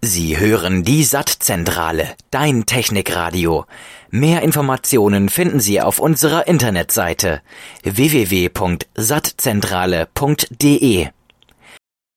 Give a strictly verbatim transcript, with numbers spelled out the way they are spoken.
Sie hören die Sattzentrale, dein Technikradio. Mehr Informationen finden Sie auf unserer Internetseite w w w punkt sattzentrale punkt de.